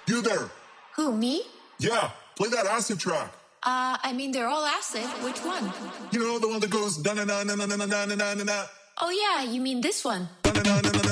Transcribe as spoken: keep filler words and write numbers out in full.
You there? Who, me? Yeah, play that acid track. Uh, I mean, they're all acid. Which one? You know, the one that goes na na na na na na na na na na. Oh yeah, you mean this one? Na na na na na